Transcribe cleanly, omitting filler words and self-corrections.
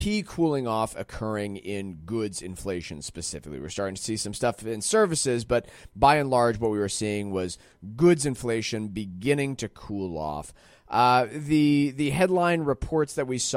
key cooling off occurring in goods inflation specifically. We're starting to see some stuff in services, but by and large, what we were seeing was goods inflation beginning to cool off. The headline reports that we saw